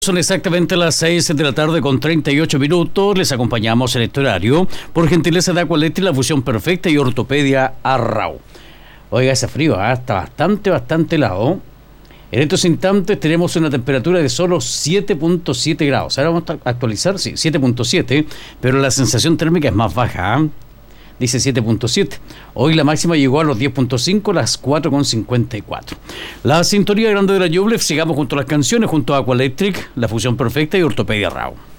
Son exactamente las 6 de la tarde con 38 minutos. Les acompañamos en este horario por gentileza de Aqualetri, la fusión perfecta y ortopedia Arrau. Oiga, ese frío, está bastante helado. En estos instantes tenemos una temperatura de solo 7.7 grados. Ahora vamos a actualizar, sí, 7.7, pero la sensación térmica es más baja, dice 7.7. Hoy la máxima llegó a los 10.5, las 4.54. La sintonía grande de la Ñuble. Sigamos junto a las canciones, junto a Aqualectric, la fusión perfecta y ortopedia Arrau.